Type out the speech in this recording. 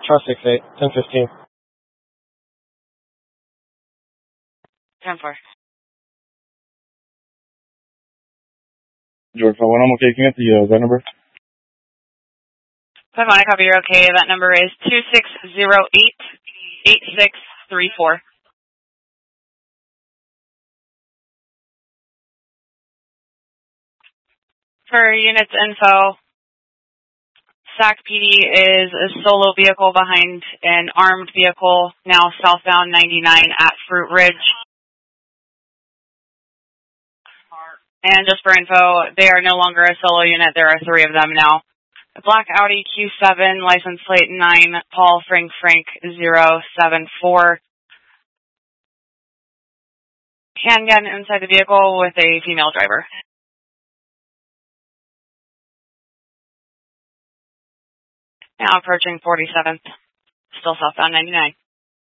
68, 1015. 10-4. George 5-1, I'm okay. Can you get the that number? 5-1, I copy, you're okay. That number is 2608-8634. For units info, SAC PD is a solo vehicle behind an armed vehicle, now southbound 99 at Fruit Ridge. And just for info, they are no longer a solo unit. There are 3 of them now. A black Audi Q7, license plate 9, Paul Frank 074. Handgun inside the vehicle with a female driver. Now approaching 47th, still southbound 99.